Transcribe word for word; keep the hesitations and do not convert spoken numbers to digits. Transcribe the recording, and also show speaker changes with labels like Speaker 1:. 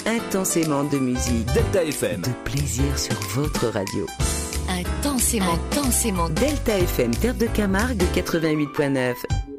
Speaker 1: intensément de musique.
Speaker 2: Delta F M.
Speaker 1: De plaisir sur votre radio.
Speaker 3: Intensément, intensément.
Speaker 1: Delta F M, Terre de Camargue, quatre-vingt-huit virgule neuf.